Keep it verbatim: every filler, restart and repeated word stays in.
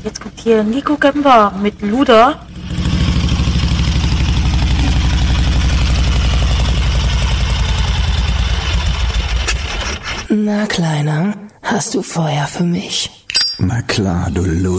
Jetzt kommt hier Nico Gember mit Luder. Na, Kleiner, hast du Feuer für mich? Na klar, du Lu